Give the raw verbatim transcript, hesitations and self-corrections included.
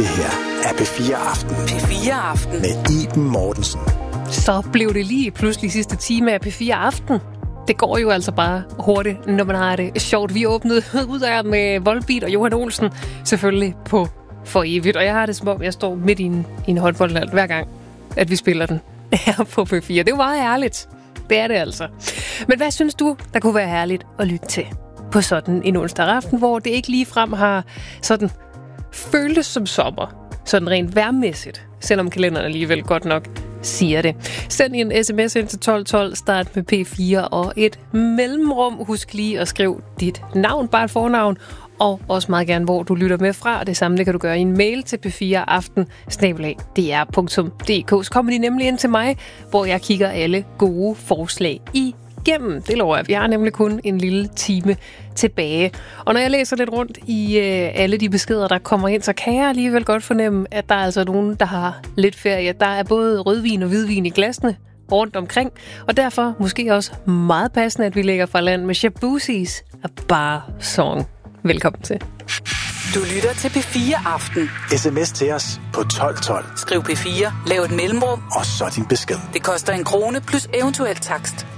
Det her er P fire Aften. P fire Aften. Med Iben Mortensen. Så blev det lige pludselig sidste time af P fire Aften. Det går jo altså bare hurtigt, når man har det sjovt. Vi åbnede ud af med Volbeat og Johan Olsen, selvfølgelig på For Evigt. Og jeg har det som om, jeg står midt i en, i en håndboldhal hver gang, at vi spiller den her på P fire. Det er jo meget ærligt. Det er det altså. Men hvad synes du, der kunne være herligt at lytte til på sådan en onsdag aften, hvor det ikke ligefrem har sådan føltes som sommer, sådan rent vejrmæssigt, selvom kalenderen alligevel godt nok siger det. Send en sms ind til tolv tolv, start med P fire og et mellemrum. Husk lige at skrive dit navn, bare et fornavn, og også meget gerne, hvor du lytter med fra. Det samme det kan du gøre i en mail til p fire aften snabel-a d r punktum d k. Så kommer de nemlig ind til mig, hvor jeg kigger alle gode forslag igennem. Det lover jeg. Vi har nemlig kun en lille time tilbage. Og når jeg læser lidt rundt i øh, alle de beskeder, der kommer ind, så kan jeg alligevel godt fornemme, at der er altså nogen, der har lidt ferie. Der er både rødvin og hvidvin i glasene rundt omkring, og derfor måske også meget passende, at vi lægger fra land med Shaboozys A Bar Song. Velkommen til. Du lytter til P fire Aften. Sms til os på tolv tolv. Skriv P fire, lav et mellemrum, og så din besked. Det koster en krone plus eventuel takst.